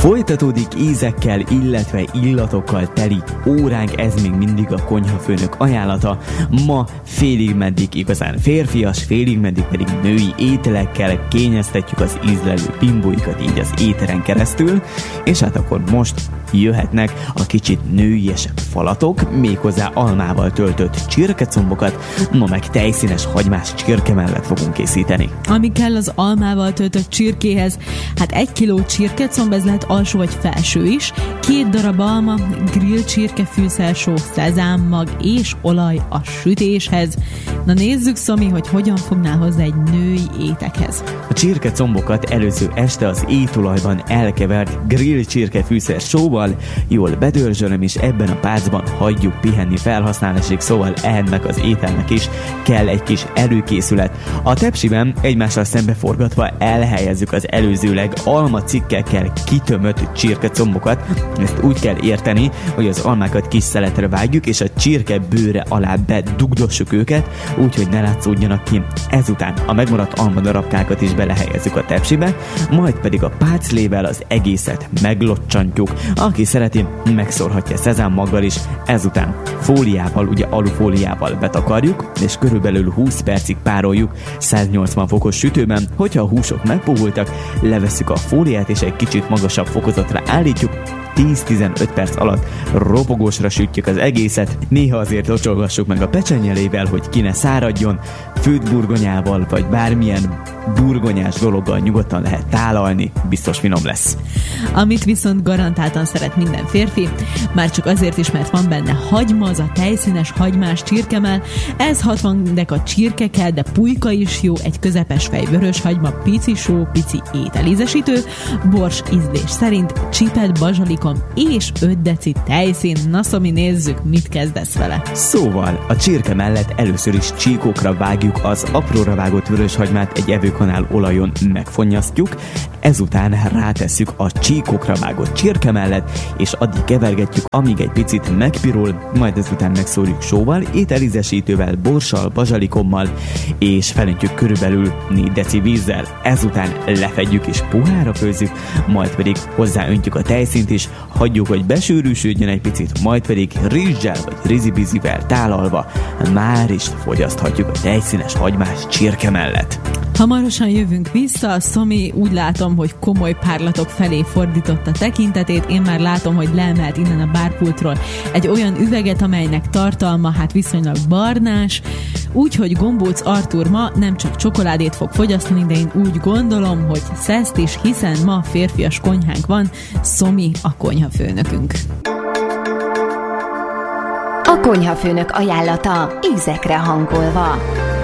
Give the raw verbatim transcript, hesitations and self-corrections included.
Folytatódik ízekkel, illetve illatokkal teli óránk, ez még mindig a konyhafőnök ajánlata. Ma félig meddig igazán férfias, félig meddig pedig női ételekkel kényeztetjük az ízlelő bimbóikat így az éteren keresztül, és hát akkor most jöhetnek a kicsit nőiesebb falatok, méghozzá almával töltött csirkecombokat, ma meg tejszínes hagymás csirke mellett fogunk készíteni. Ami kell az almával töltött csirkéhez, hát egy kiló csirkecomb, ez lehet alsó vagy felső is, két darab alma, grill csirkefűszersó, szezámmag és olaj a sütéshez. Na nézzük, Szomi, hogy hogyan fognál hozzá egy női étekhez. A csirkecombokat előző este az étolajban elkevert grill csirkefűszer sóval jól bedörzsölöm, és ebben a pácban hagyjuk pihenni felhasználásig, szóval ennek az ételnek is kell egy kis előkészület. A tepsiben egymással szembeforgatva elhelyezzük az előzőleg alma cikkekkel kitömött csirkecombokat. Ezt úgy kell érteni, hogy az almákat kis szeletre vágjuk, és a csirke bőre alá bedugdossuk őket, úgyhogy ne látszódjanak ki. Ezután a megmaradt almadarabkákat is belehelyezzük a tepsibe, majd pedig a páclével az egészet meglocsantjuk. Aki szereti, megszórhatja szezámmaggal is, ezután fóliával, ugye alufóliával betakarjuk, és körülbelül húsz percig pároljuk száznyolcvan fokos sütőben. Hogyha a húsok megpuhultak, levesszük a fóliát, és egy kicsit magasabb fokozatra állítjuk, tíz-tizenöt perc alatt ropogósra sütjük az egészet, néha azért locsolgassuk meg a pecsenyelével, hogy ki ne száradjon, főtt burgonyával, vagy bármilyen burgonyás dologgal nyugodtan lehet tálalni, biztos finom lesz. Amit viszont garantáltan szeret minden férfi, már csak azért is, mert van benne hagyma, az a tejszínes hagymás csirkemell, ez hatvan deka csirke kell, de pulyka is jó, egy közepes fej vörös hagyma, pici só, pici ételízesítő, bors ízlés szerint, csipet bazsalikom és öt deci tejszín. Na Szomi, nézzük, mit kezdesz vele. Szóval a csirke mellett először is csíkokra vágjuk az apróra vágott vöröshagymát, egy evőkanál olajon megfonnyasztjuk, ezután rátesszük a csíkokra vágott csirke mellett, és addig kevergetjük, amíg egy picit megpirul, majd ezután megszórjuk sóval, ételízesítővel, borssal, bazsalikommal, és felöntjük körülbelül négy deci vízzel. Ezután lefedjük és puhára főzzük, majd pedig hozzáöntjük a tejszínt is, hagyjuk, hogy besűrűsödjön egy picit, majd pedig rizssel vagy rizibizivel tálalva már is fogyaszthatjuk a tejszínes hagymás csirke mellett. Hamarosan jövünk vissza, Szomi úgy látom, hogy komoly párlatok felé fordította tekintetét, én már látom, hogy leemelt innen a bárpultról egy olyan üveget, amelynek tartalma hát viszonylag barnás, úgyhogy Gombóc Artúr ma nem csak csokoládét fog fogyasztani, de én úgy gondolom, hogy szeszt is, hiszen ma férfias konyhánk van, Szomi a konyhafőnökünk. A konyhafőnök ajánlata ízekre hangolva.